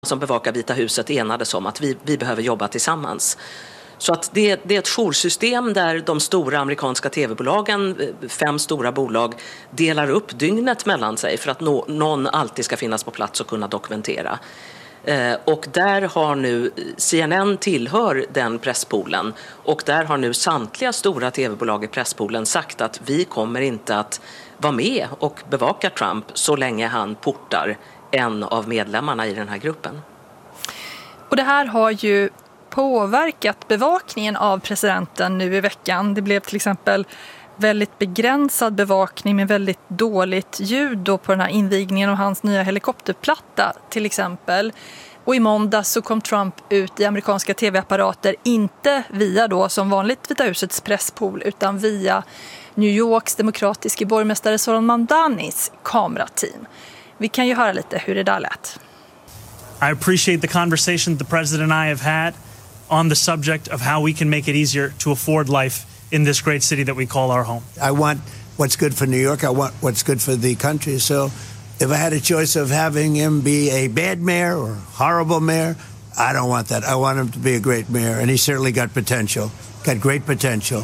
som bevakar Vita huset enades om att vi behöver jobba tillsammans. Så att det är ett joursystem där de stora amerikanska tv-bolagen, 5 stora bolag, delar upp dygnet mellan sig för att någon alltid ska finnas på plats och kunna dokumentera. Och där har nu CNN tillhör den presspoolen, och där har nu samtliga stora tv-bolag i presspoolen sagt att vi kommer inte att vara med och bevaka Trump så länge han portar en av medlemmarna i den här gruppen. Och det här har ju påverkat bevakningen av presidenten nu i veckan. Det blev till exempel väldigt begränsad bevakning med väldigt dåligt ljud då på den här invigningen av hans nya helikopterplatta till exempel. Och i måndag så kom Trump ut i amerikanska tv-apparater, inte via då som vanligt Vita husets presspool utan via New Yorks demokratiske borgmästare Zoran Mamdanis kamerateam. Vi kan ju höra lite hur det där lät. I appreciate the conversation the president and I have had on the subject of how we can make it easier to afford life in this great city that we call our home. I want what's good for New York. I want what's good for the country. So if I had a choice of having him be a bad mayor or horrible mayor, I don't want that. I want him to be a great mayor, and he certainly got potential, got great potential.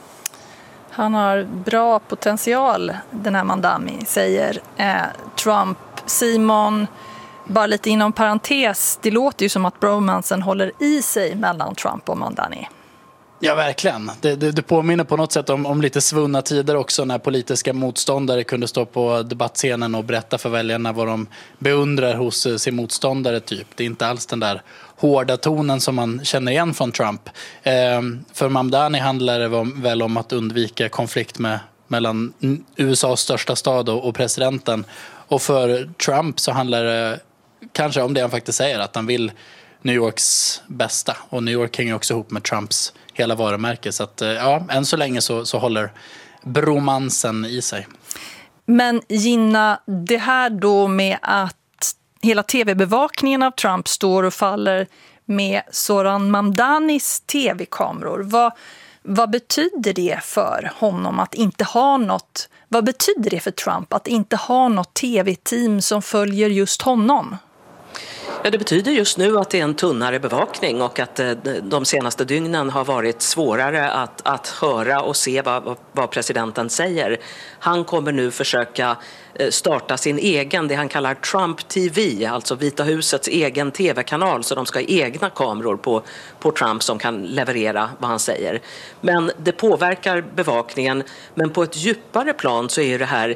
Han har bra potential, den här Mamdani, säger Trump. Simon, bara lite inom parentes, det låter ju som att bromansen håller i sig mellan Trump och Mamdani. Ja, verkligen. Det påminner på något sätt om lite svunna tider också, när politiska motståndare kunde stå på debattscenen och berätta för väljarna vad de beundrar hos sin motståndare typ. Det är inte alls den där hårda tonen som man känner igen från Trump. För Mamdani handlar det väl om att undvika konflikt mellan USAs största stad och presidenten. Och för Trump så handlar det kanske om det han faktiskt säger, att han vill New Yorks bästa. Och New York hänger också ihop med Trumps hela varumärke. Så att, ja, än så länge så håller bromansen i sig. Men Gina, det här då med att hela tv-bevakningen av Trump står och faller med Zoran Mamdanis tv-kameror. Vad betyder det för honom att inte ha något? Vad betyder det för Trump att inte ha något tv-team som följer just honom? Ja, det betyder just nu att det är en tunnare bevakning och att de senaste dygnen har varit svårare att höra och se vad presidenten säger. Han kommer nu försöka starta sin egen, det han kallar Trump TV, alltså Vita husets egen tv-kanal, så de ska ha egna kameror på Trump som kan leverera vad han säger. Men det påverkar bevakningen, men på ett djupare plan så är det här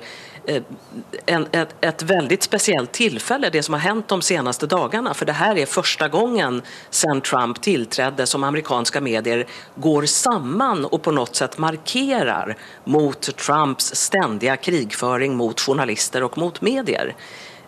ett väldigt speciellt tillfälle, det som har hänt de senaste dagarna, för det här är första gången sedan Trump tillträdde som amerikanska medier går samman och på något sätt markerar mot Trumps ständiga krigföring mot journalister och mot medier.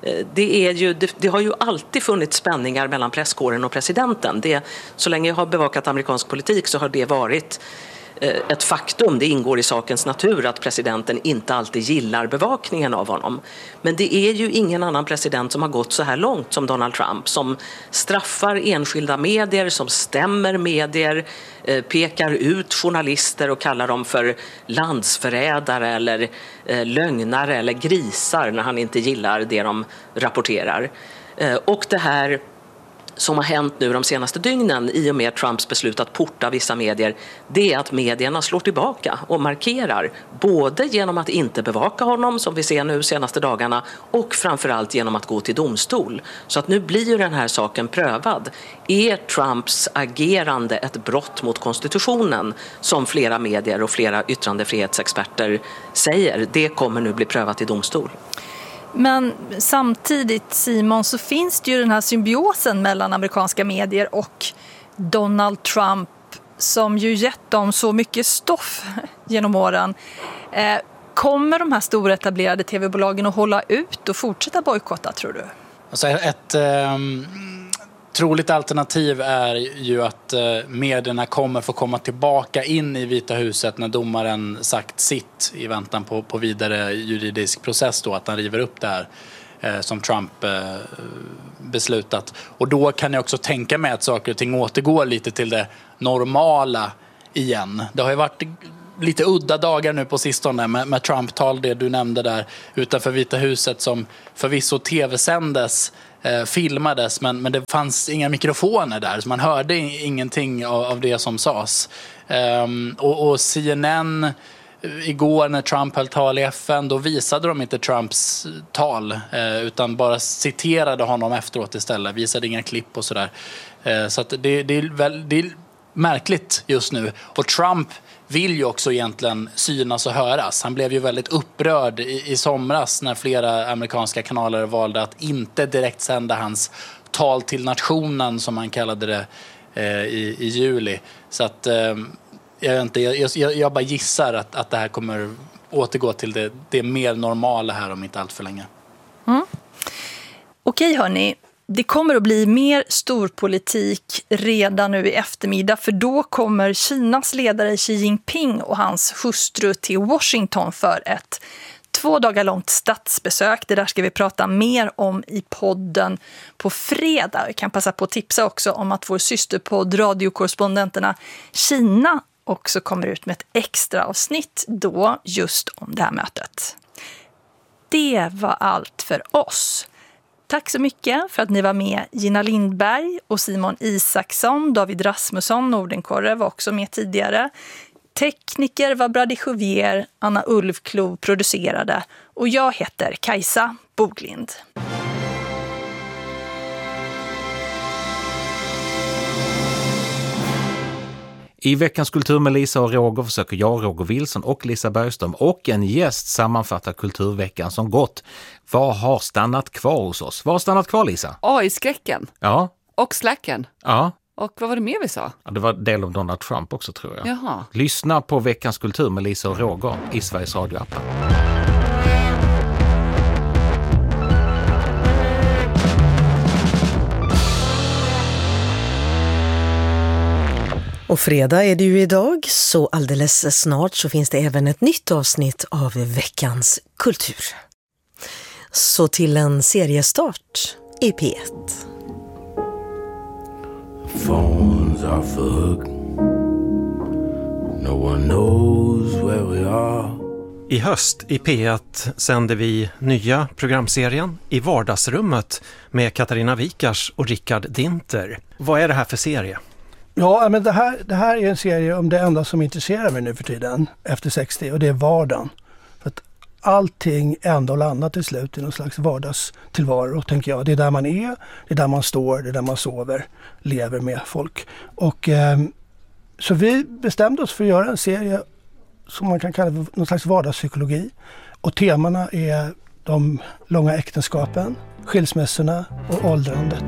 Det har ju alltid funnits spänningar mellan presskåren och presidenten. Så länge jag har bevakat amerikansk politik så har det varit ett faktum. Det ingår i sakens natur att presidenten inte alltid gillar bevakningen av honom. Men det är ju ingen annan president som har gått så här långt som Donald Trump, som straffar enskilda medier, som stämmer medier, pekar ut journalister och kallar dem för landsförrädare eller lögnare eller grisar när han inte gillar det de rapporterar. Och det här som har hänt nu de senaste dygnen i och med Trumps beslut att porta vissa medier, det är att medierna slår tillbaka och markerar, både genom att inte bevaka honom som vi ser nu senaste dagarna och framförallt genom att gå till domstol. Så att nu blir ju den här saken prövad. Är Trumps agerande ett brott mot konstitutionen, som flera medier och flera yttrandefrihetsexperter säger? Det kommer nu bli prövat i domstol. Men samtidigt, Simon, så finns det ju den här symbiosen mellan amerikanska medier och Donald Trump som ju gett dem så mycket stoff genom åren. Kommer de här stora etablerade tv-bolagen att hålla ut och fortsätta bojkotta, tror du? Alltså ett troligt alternativ är ju att medierna kommer få komma tillbaka in i Vita huset när domaren sagt sitt i väntan på vidare juridisk process då, att han river upp det här som Trump beslutat. Och då kan jag också tänka mig att saker och ting återgår lite till det normala igen. Det har ju varit lite udda dagar nu på sistone med Trump-tal, det du nämnde där utanför Vita huset, som förvisso tv-sändes, filmades, men det fanns inga mikrofoner där, så man hörde ingenting av det som sades. Och CNN igår när Trump höll tal i FN, då visade de inte Trumps tal utan bara citerade honom efteråt istället, visade inga klipp och sådär. Så att det är märkligt just nu. Och Trump vill ju också egentligen synas och höras. Han blev ju väldigt upprörd i somras när flera amerikanska kanaler valde att inte direkt sända hans tal till nationen, som han kallade det i juli. Så att jag bara gissar att det här kommer återgå till det mer normala här om inte allt för länge. Okej hörni, det kommer att bli mer storpolitik redan nu i eftermiddag, för då kommer Kinas ledare Xi Jinping och hans hustru till Washington för ett 2 dagar långt statsbesök. Det där ska vi prata mer om i podden på fredag. Jag kan passa på att tipsa också om att vår systerpodd Radiokorrespondenterna Kina också kommer ut med ett extra avsnitt då just om det här mötet. Det var allt för oss. Tack så mycket för att ni var med. Gina Lindberg och Simon Isaksson, David Rasmusson, Nordenkorre var också med tidigare. Tekniker var Brady Jouvier, Anna Ulfklov producerade och jag heter Kajsa Boglind. I veckans kultur med Lisa och Roger försöker jag, Roger Wilson och Lisa Bergström och en gäst sammanfatta kulturveckan som gått. Vad har stannat kvar hos oss? Vad har stannat kvar, Lisa? AI-skräcken. Ja. Och slacken. Ja. Och vad var det mer vi sa? Ja, det var del av Donald Trump också, tror jag. Jaha. Lyssna på veckans kultur med Lisa och Roger i Sveriges Radio-appen. Och fredag är det ju idag, så alldeles snart så finns det även ett nytt avsnitt av veckans kultur. Så till en seriestart i P1. Phones are fucked. No one knows where we are. I höst i P1 sänder vi nya programserien I vardagsrummet med Katarina Wikars och Rickard Dinter. Vad är det här för serie? Ja, men det här är en serie om det enda som intresserar mig nu för tiden efter 60, och det är vardagen. För att allting ändå landar till slut i någon slags vardagstillvaro, tänker jag. Det är där man är, det är där man står, det är där man sover, lever med folk. Och så vi bestämde oss för att göra en serie som man kan kalla för någon slags vardagspsykologi. Och temana är de långa äktenskapen, skilsmässorna och åldrandet.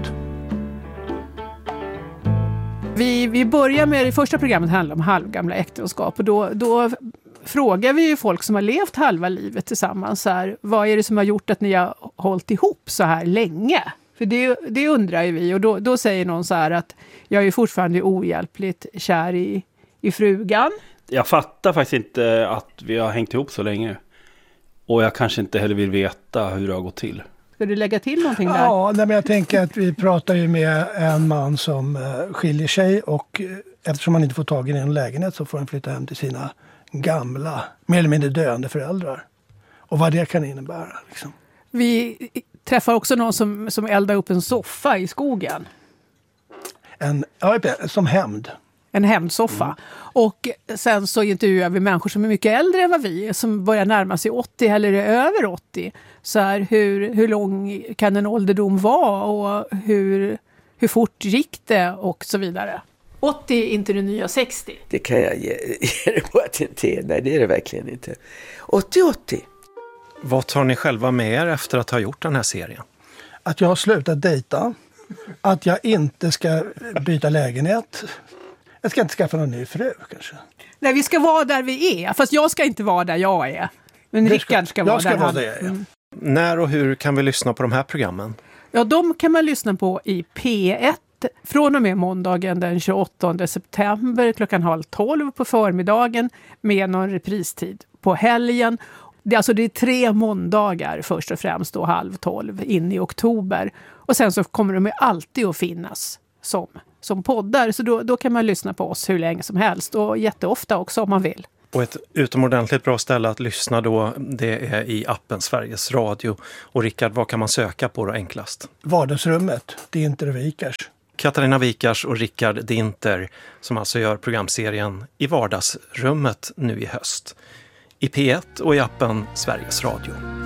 Vi börjar med det första programmet handlar om halvgamla äktenskap, och då frågar vi ju folk som har levt halva livet tillsammans så här, vad är det som har gjort att ni har hållit ihop så här länge? För det undrar ju vi, och då säger någon så här att jag är fortfarande ohjälpligt kär i frugan. Jag fattar faktiskt inte att vi har hängt ihop så länge, och jag kanske inte heller vill veta hur det har gått till. Ska du lägga till någonting där? Ja, men jag tänker att vi pratar ju med en man som skiljer sig, och eftersom han inte får tag i en lägenhet så får han flytta hem till sina gamla, mer eller mindre döende föräldrar. Och vad det kan innebära. Liksom. Vi träffar också någon som eldar upp en soffa i skogen. Som hämnd. En hämndsoffa. Och sen så intervjuar vi människor som är mycket äldre än vad vi är, som börjar närma sig 80 eller är över 80. Så här, hur lång kan en ålderdom vara, och hur fort gick det och så vidare. 80 är inte det nya 60. Det kan jag ge er på att det inte är. Nej, det är det verkligen inte. 80. Vad tar ni själva med er efter att ha gjort den här serien? Att jag har slutat dejta. Att jag inte ska byta lägenhet. Jag ska inte skaffa någon ny fru kanske. Nej, vi ska vara där vi är. Fast jag ska inte vara där jag är. Men Rickard ska vara där han är. När och hur kan vi lyssna på de här programmen? Ja, de kan man lyssna på i P1 från och med måndagen den 28 september klockan 11:30 på förmiddagen med någon repristid på helgen. Det är 3 måndagar först och främst då 11:30 in i oktober. Och sen så kommer de alltid att finnas som poddar. Så då kan man lyssna på oss hur länge som helst och jätteofta också om man vill. Och ett utomordentligt bra ställe att lyssna då, det är i appen Sveriges Radio. Och Rickard, vad kan man söka på då enklast? Vardagsrummet, Dinter och Wikars. Katarina Wikars och Rickard Dinter som alltså gör programserien I vardagsrummet nu i höst. I P1 och i appen Sveriges Radio.